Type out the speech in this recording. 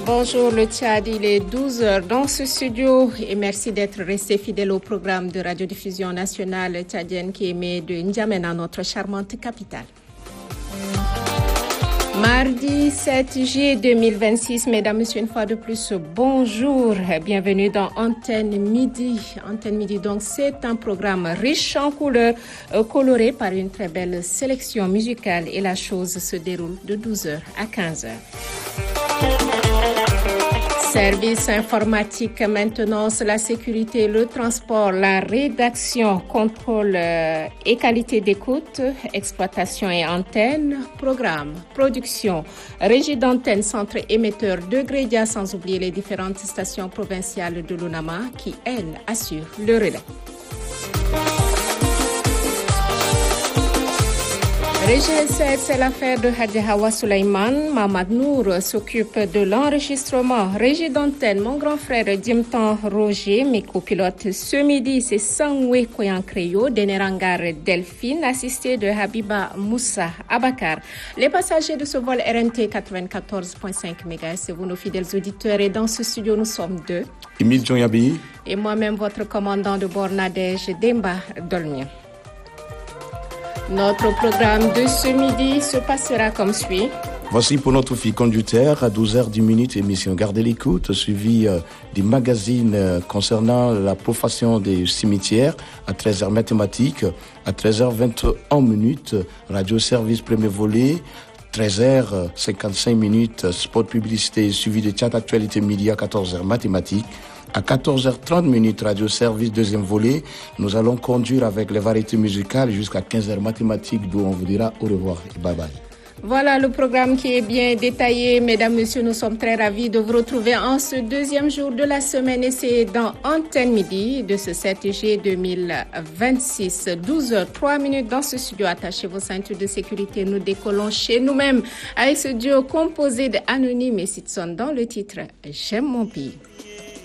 Bonjour le Tchad, il est 12h dans ce studio et merci d'être resté fidèle au programme de radiodiffusion nationale tchadienne qui émet de N'Djamena, notre charmante capitale. Mardi 7 juillet 2026, mesdames, messieurs, une fois de plus, bonjour. Bienvenue dans Antenne Midi. Antenne Midi, donc, c'est un programme riche en couleurs, coloré par une très belle sélection musicale et la chose se déroule de 12h à 15h. Service informatique, maintenance, la sécurité, le transport, la rédaction, contrôle et qualité d'écoute, exploitation et antenne, programme, production, régie d'antenne, centre émetteur de Grédia, sans oublier les différentes stations provinciales de l'UNAMA qui, elles, assurent le relais. Régie 7, c'est l'affaire de Hadji Hawa Suleiman. Mamad Nour s'occupe de l'enregistrement. Régie d'antenne, mon grand frère Dimtan Roger, mes copilotes ce midi, c'est Sangwe Koyankreyo, Denerangar Delphine, assisté de Habiba Moussa Abakar. Les passagers de ce vol RNT 94.5 MHz, c'est vous nos fidèles auditeurs. Et dans ce studio, nous sommes deux. Émile Djonyabi. Et moi-même, votre commandant de bord Nadège Demba Dolmien. Notre programme de ce midi se passera comme suit. Voici pour notre fil conducteur à 12h10, émission Gardez l'écoute, suivi du magazine concernant la profession des cimetières, à 13h mathématiques, à 13h21, radio service premier volet, 13h55, sport publicité, suivi de chat actualité midi à 14h mathématiques. À 14h30, radio service deuxième volet, nous allons conduire avec les variétés musicales jusqu'à 15h mathématiques, d'où on vous dira au revoir et bye bye. Voilà le programme qui est bien détaillé. Mesdames, Messieurs, nous sommes très ravis de vous retrouver en ce deuxième jour de la semaine et c'est dans Antenne Midi de ce 7 juillet 2026. 12h03 dans ce studio. Attachez vos ceintures de sécurité. Nous décollons chez nous-mêmes avec ce duo composé d'Anonyme et Sitson dans le titre « J'aime mon pays ».